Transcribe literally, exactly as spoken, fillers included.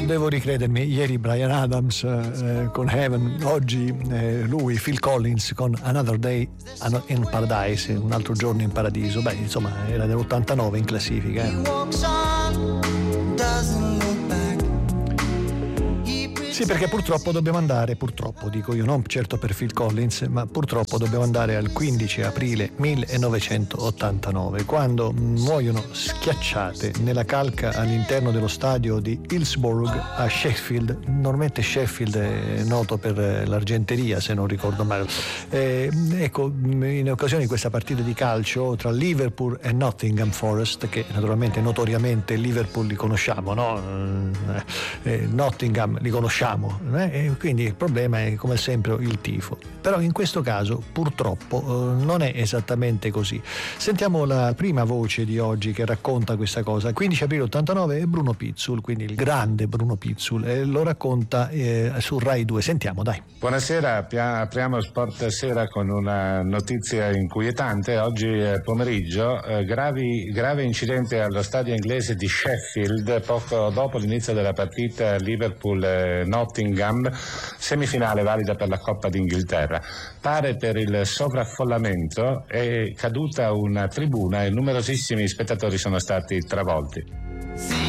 devo ricredermi, ieri Bryan Adams eh, con Heaven, oggi eh, lui, Phil Collins con Another Day in Paradise, un altro giorno in paradiso. Beh, insomma, era dell'ottantanove in classifica. Eh. Sì, perché purtroppo dobbiamo andare, purtroppo dico io, non certo per Phil Collins, ma purtroppo dobbiamo andare al quindici aprile millenovecentottantanove, quando muoiono schiacciate nella calca all'interno dello stadio di Hillsborough a Sheffield. Normalmente Sheffield è noto per l'argenteria, se non ricordo male. Eh, ecco, in occasione di questa partita di calcio tra Liverpool e Nottingham Forest, che naturalmente notoriamente Liverpool li conosciamo, no? Eh, Nottingham li conosciamo. Eh? E quindi il problema è come sempre il tifo, però in questo caso purtroppo eh, non è esattamente così. Sentiamo la prima voce di oggi che racconta questa cosa. Quindici aprile ottantanove è Bruno Pizzul, quindi il grande Bruno Pizzul, e lo racconta eh, su Rai due. Sentiamo, dai. Buonasera, apriamo Sport Sera con una notizia inquietante. Oggi pomeriggio eh, gravi, grave incidente allo stadio inglese di Sheffield poco dopo l'inizio della partita Liverpool-Nottingham, semifinale valida per la Coppa d'Inghilterra. Pare per il sovraffollamento è caduta una tribuna e numerosissimi spettatori sono stati travolti.